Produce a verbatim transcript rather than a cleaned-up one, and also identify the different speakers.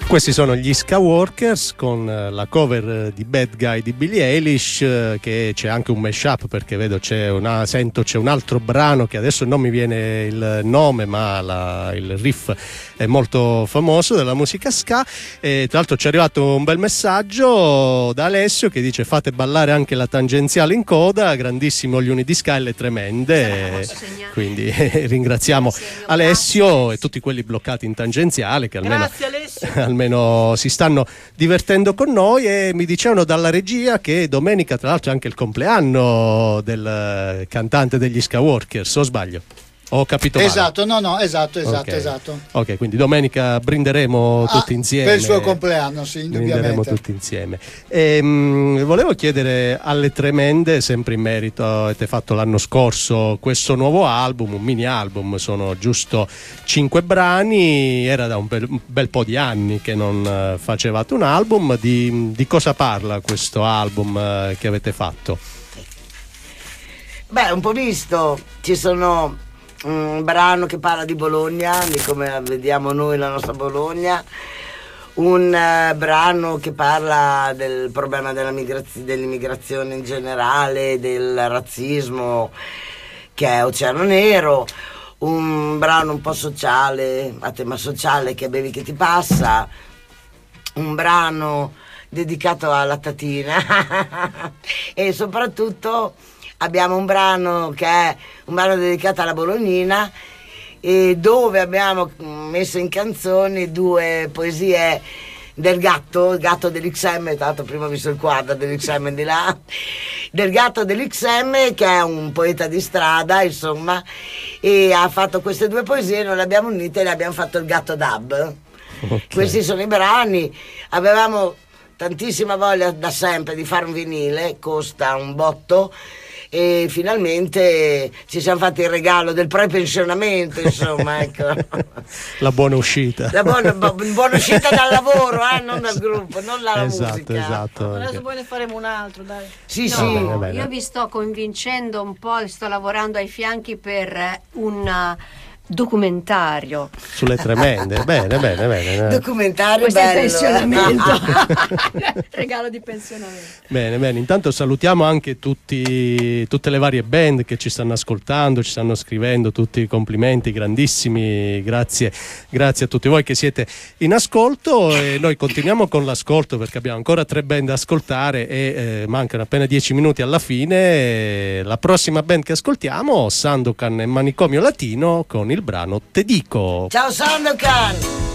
Speaker 1: Questi sono gli Ska Workers con la cover di Bad Guy di Billie Eilish, che c'è anche un mashup, perché vedo c'è una, sento c'è un altro brano che adesso non mi viene il nome, ma la, il riff è molto famoso della musica ska. E tra l'altro ci è arrivato un bel messaggio da Alessio che dice: fate ballare anche la tangenziale in coda, grandissimo gli uni di Ska e le tremende. Quindi ringraziamo Alessio e tutti quelli bloccati in tangenziale, che almeno
Speaker 2: Grazie Alessio.
Speaker 1: almeno si stanno divertendo con noi. E mi dicevano dalla regia che domenica tra l'altro è anche il compleanno del cantante degli Ska Workers, o sbaglio? Ho capito male?
Speaker 3: Esatto, no, no, esatto, esatto,
Speaker 1: okay.
Speaker 3: esatto.
Speaker 1: Ok, quindi domenica brinderemo
Speaker 3: ah,
Speaker 1: tutti insieme.
Speaker 3: Per il suo compleanno, sì, indubbiamente.
Speaker 1: Brinderemo tutti insieme. E, mh, volevo chiedere alle tremende, sempre in merito, avete fatto l'anno scorso questo nuovo album, un mini album, sono giusto cinque brani, era da un bel, un bel po' di anni che non uh, facevate un album. Di, di cosa parla questo album uh, che avete fatto?
Speaker 2: Beh, un po' visto, ci sono un brano che parla di Bologna, di come vediamo noi la nostra Bologna, un uh, brano che parla del problema della migraz- dell'immigrazione in generale, del razzismo che è Oceano Nero, un brano un po' sociale, a tema sociale, che è Bevi che ti passa, un brano dedicato alla tatina e soprattutto abbiamo un brano che è un brano dedicato alla Bolognina, e dove abbiamo messo in canzoni due poesie del gatto, il gatto dell'X M, tanto prima ho visto il quadro dell'X M di là, del gatto dell'X M, che è un poeta di strada, insomma, e ha fatto queste due poesie, noi le abbiamo unite e le abbiamo fatto il gatto dub. Okay. Questi sono i brani. Avevamo tantissima voglia da sempre di fare un vinile, costa un botto, e finalmente ci siamo fatti il regalo del prepensionamento, insomma, ecco.
Speaker 1: La buona uscita.
Speaker 2: La buona, buona uscita dal lavoro, eh, non dal gruppo, non dalla
Speaker 1: esatto,
Speaker 2: musica.
Speaker 1: Esatto.
Speaker 4: Adesso poi ne faremo un altro, dai.
Speaker 2: Sì,
Speaker 4: no,
Speaker 2: sì.
Speaker 1: Bene, bene.
Speaker 4: Io vi sto convincendo un po', sto lavorando ai fianchi per un documentario
Speaker 1: sulle tremende. Bene, bene, bene.
Speaker 2: Documentario
Speaker 4: questo
Speaker 2: bello.
Speaker 4: è pensionamento. Regalo di pensionamento.
Speaker 1: Bene, bene. Intanto salutiamo anche tutti, tutte le varie band che ci stanno ascoltando, ci stanno scrivendo, tutti i complimenti grandissimi. Grazie, grazie a tutti voi che siete in ascolto, e noi continuiamo con l'ascolto perché abbiamo ancora tre band da ascoltare e eh, mancano appena dieci minuti alla fine. E la prossima band che ascoltiamo, Sandokan e Manicomio Latino, con il brano Te dico.
Speaker 2: Ciao Sandokan!